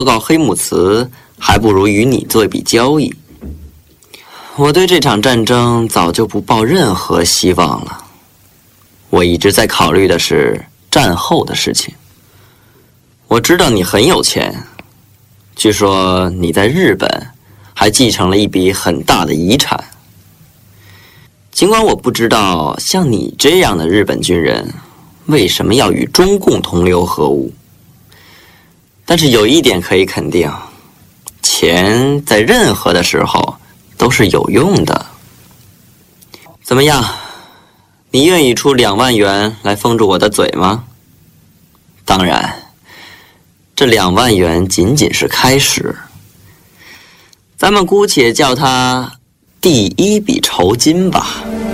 告黑木祠，还不如与你做一笔交易。我对这场战争早就不抱任何希望了。我一直在考虑的是战后的事情。我知道你很有钱，据说你在日本还继承了一笔很大的遗产。尽管我不知道像你这样的日本军人为什么要与中共同流合污，但是有一点可以肯定，钱在任何的时候都是有用的。怎么样，你愿意出2万元来封住我的嘴吗？当然，这2万元仅仅是开始，咱们姑且叫它第一笔酬金吧。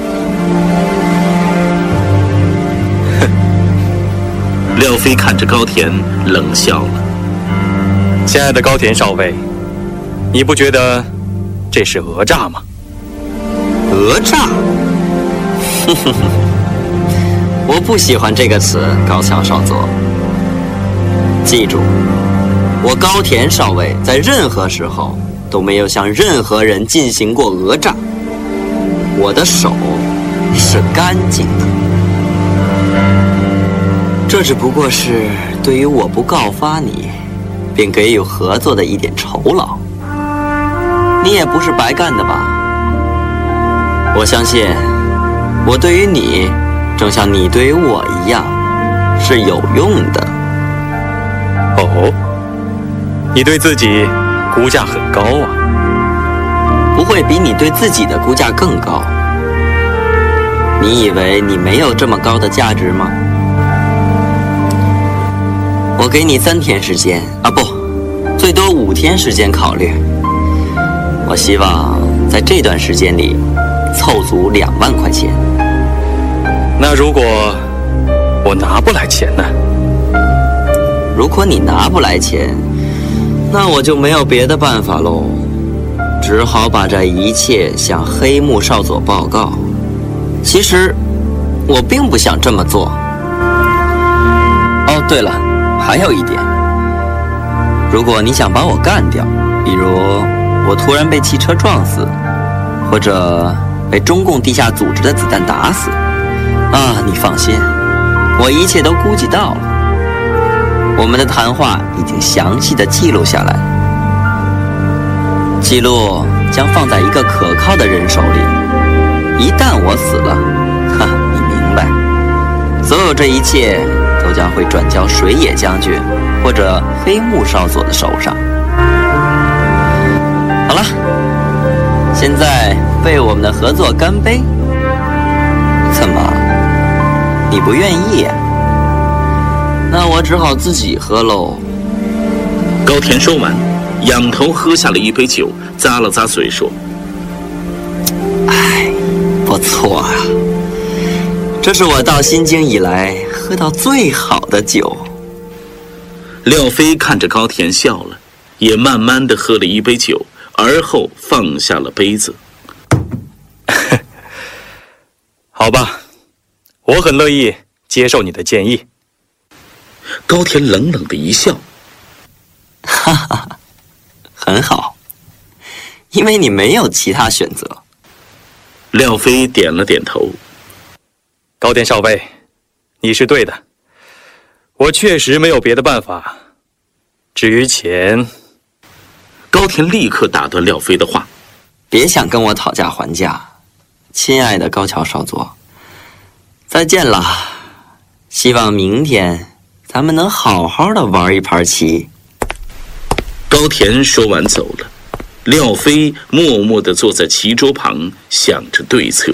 廖飞看着高田冷笑了。 亲爱的高田少尉，你不觉得这是讹诈吗？ 讹诈？我不喜欢这个词，高桥少佐。记住，我高田少尉在任何时候都没有向任何人进行过讹诈，我的手是干净的。这只不过是对于我不告发你，并给予合作的一点酬劳。你也不是白干的吧？我相信，我对于你，正像你对于我一样，是有用的。 哦，你对自己估价很高啊。 不会比你对自己的估价更高。你以为你没有这么高的价值吗？我给你3天时间啊，不，最多5天时间考虑。我希望在这段时间里凑足2万块钱。 那如果我拿不来钱呢？ 如果你拿不来钱，那我就没有别的办法喽，只好把这一切向黑木少佐报告。其实我并不想这么做。哦，对了，还有一点，如果你想把我干掉，比如我突然被汽车撞死，或者被中共地下组织的子弹打死，你放心，我一切都估计到了。我们的谈话已经详细的记录下来，记录将放在一个可靠的人手里。一旦我死了，你明白，所有这一切都将会转交水野将军或者黑木少佐的手上。好了，现在为我们的合作干杯。怎么，你不愿意呀？那我只好自己喝喽。 高田说完，仰头喝下了一杯酒，咂了咂嘴说：“ 哎，不错啊，这是我到新京以来喝到最好的酒。” 廖飞看着高田笑了，也慢慢地喝了一杯酒，而后放下了杯子。 好吧，我很乐意接受你的建议。 高田冷冷的一笑， 哈哈，很好，因为你没有其他选择。 廖飞点了点头。 高田少尉，你是对的，我确实没有别的办法。至于钱， 高田立刻打断廖飞的话：“ 别想跟我讨价还价，亲爱的高桥少佐，再见了。希望明天咱们能好好的玩一盘棋。” 高田说完走了，廖飞默默地坐在棋桌旁，想着对策。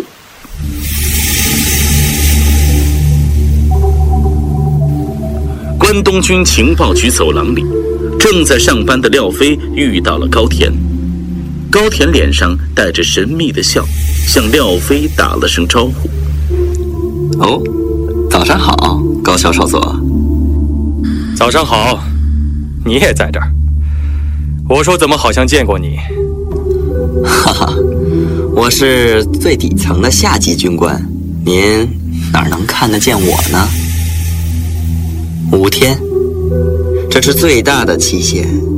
关东军情报局走廊里，正在上班的廖飞遇到了高田。高田脸上带着神秘的笑，向廖飞打了声招呼：“ 哦，早上好，高桥少佐。”“ 早上好，你也在这儿。我说怎么好像见过你？”“ 哈哈，我是最底层的下级军官，您哪能看得见我呢？”5天，这是最大的期限。